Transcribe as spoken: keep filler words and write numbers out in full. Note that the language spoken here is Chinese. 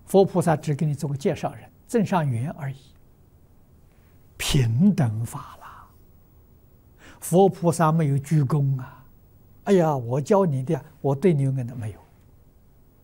佛菩萨只给你做个介绍人，增上缘而已。平等法了，佛菩萨没有鞠躬啊！哎呀，我教你的，我对你有恩的没有。